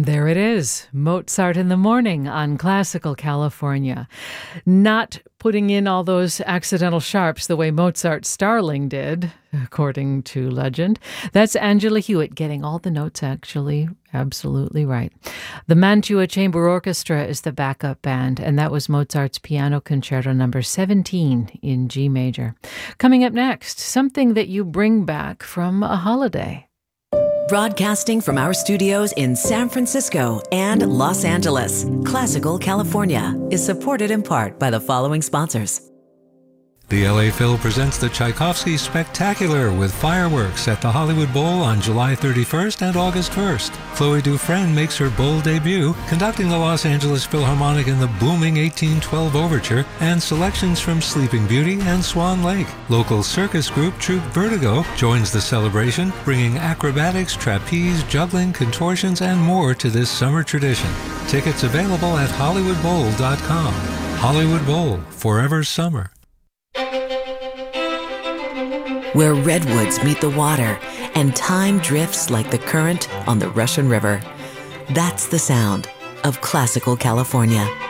And there it is, Mozart in the Morning on Classical California. Not putting in all those accidental sharps the way Mozart's Starling did, according to legend. That's Angela Hewitt getting all the notes actually absolutely right. The Mantua Chamber Orchestra is the backup band, and that was Mozart's Piano Concerto number 17 in G major. Coming up next, something that you bring back from a holiday. Broadcasting from our studios in San Francisco and Los Angeles, Classical California is supported in part by the following sponsors. The LA Phil presents the Tchaikovsky Spectacular with fireworks at the Hollywood Bowl on July 31st and August 1st. Chloe Dufresne makes her bowl debut, conducting the Los Angeles Philharmonic in the booming 1812 Overture and selections from Sleeping Beauty and Swan Lake. Local circus group Troupe Vertigo joins the celebration, bringing acrobatics, trapeze, juggling, contortions, and more to this summer tradition. Tickets available at HollywoodBowl.com. Hollywood Bowl, forever summer. Where redwoods meet the water and time drifts like the current on the Russian River. That's the sound of Classical California.